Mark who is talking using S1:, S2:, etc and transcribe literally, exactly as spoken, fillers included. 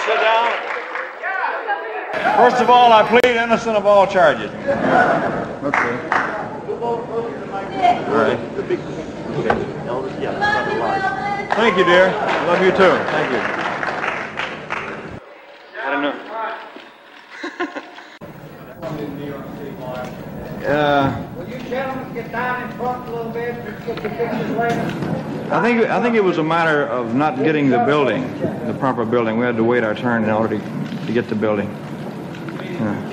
S1: sit down.
S2: First of all, I plead innocent of all charges.
S3: Okay.
S2: All right. Thank you, dear. Love you too. Thank you.
S1: I don't know.
S2: Uh,
S4: Will you gentlemen get down and talk a little bit and get the pictures later?
S2: I think I think it was a matter of not getting the building, the proper building. We had to wait our turn in order to, to get the building. Yeah.